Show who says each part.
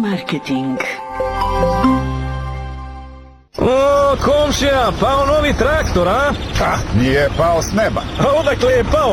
Speaker 1: Marketing.
Speaker 2: O, komšija, pao novi traktor, a?
Speaker 3: Ha, nije pao s neba.
Speaker 2: A odakle je pao?